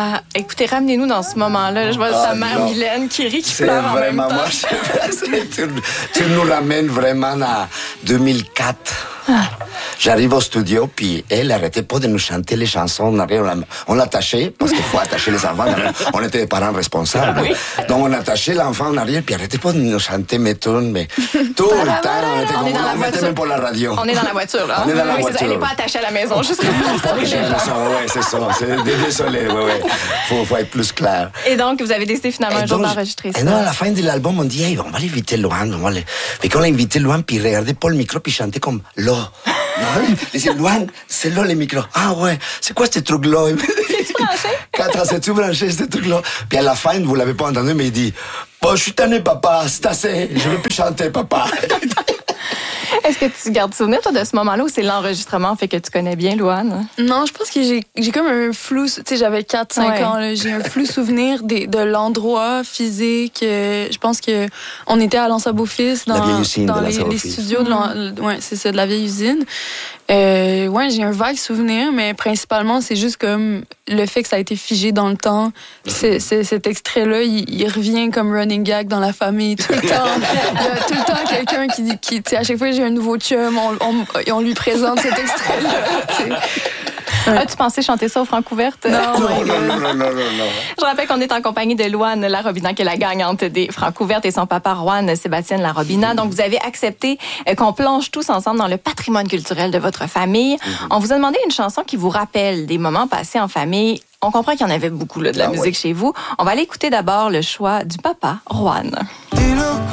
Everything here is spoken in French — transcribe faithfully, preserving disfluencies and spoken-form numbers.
Ah, écoutez, ramenez-nous dans ce moment-là. Je vois ah, sa mère non. Mylène qui rit, qui c'est pleure en vraiment, même temps. Moi, je, tu, tu nous ramènes vraiment à deux mille quatre. Ah. J'arrive au studio, puis elle arrêtait pas de nous chanter les chansons. On l'attachait, parce qu'il faut attacher les enfants. On était des parents responsables. Oui. Donc on attachait l'enfant en arrière, puis elle arrêtait pas de nous chanter mes tunes, mais tout le temps, on était comme on mettait même pour la radio. On est dans la voiture, là. On est dans la oui, voiture. Elle n'est pas attachée à la maison, juste comme ça. Oui, c'est ça. C'est, désolé, oui, oui. Faut, faut être plus clair. Et donc, vous avez décidé finalement et un jour d'enregistrer ça. Et non, à la fin de l'album, on dit, hey, on va l'inviter loin. On va le... Et quand on l'a invité loin, puis il regardait pas le micro, puis il chantait comme là. Il dit, Luan, c'est là les micros. Ah ouais, c'est quoi ce truc-là? C'est-tu branché? Quatre, c'est-tu branché, ce truc-là? Puis à la fin, vous l'avez pas entendu, mais il dit, bon, je suis tanné, papa, c'est assez, je veux plus chanter, papa. Est-ce que tu gardes souvenir, toi, de ce moment-là, ou c'est l'enregistrement fait que tu connais bien Louane? Non, je pense que j'ai, j'ai comme un flou... Tu sais, j'avais quatre cinq ouais. ans, là, j'ai un flou souvenir des, de l'endroit physique. Euh, je pense que on était à l'Anse à Beaufils, dans, dans les, les studios de l'an... ouais, c'est ça, de la vieille usine. Euh, ouais, j'ai un vague souvenir, mais principalement, c'est juste comme le fait que ça a été figé dans le temps. C'est, c'est, cet extrait-là, il, il revient comme running gag dans la famille tout le temps. Il y a tout le temps quelqu'un qui dit, qui, tu sais, à chaque fois que j'ai un nouveau chum, on, on, on lui présente cet extrait-là. Ouais. As-tu pensé chanter ça au Francouverte? Non, non, non, non, non, non, non. Je rappelle qu'on est en compagnie de Louane Larobina, qui est la gagnante des Francouvertes, et son papa, Juan Sébastien Larobina. Donc, vous avez accepté qu'on plonge tous ensemble dans le patrimoine culturel de votre famille. Mm-hmm. On vous a demandé une chanson qui vous rappelle des moments passés en famille. On comprend qu'il y en avait beaucoup là, de la ah, musique ouais. chez vous. On va aller écouter d'abord le choix du papa, Juan.